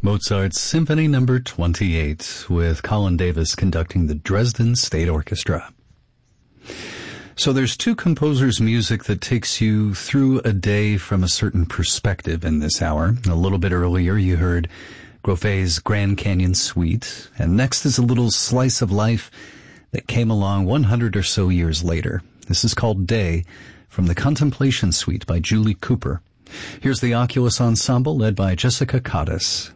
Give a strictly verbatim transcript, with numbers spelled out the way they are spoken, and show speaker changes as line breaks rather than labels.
Mozart's Symphony Number twenty-eight, with Colin Davis conducting the Dresden State Orchestra. So there's two composers' music that takes you through a day from a certain perspective in this hour. A little bit earlier, you heard Groffet's Grand Canyon Suite, and next is a little slice of life that came along one hundred or so years later. This is called Day, from the Contemplation Suite by Julie Cooper. Here's the Oculus Ensemble, led by Jessica Cottis.